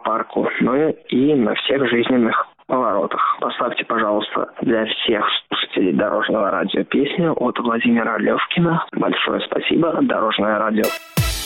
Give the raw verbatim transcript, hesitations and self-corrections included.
парку, но и на всех жизненных поворотах. Поставьте, пожалуйста, для всех слушателей Дорожного радио песню от Владимира Левкина. Большое спасибо, Дорожное радио.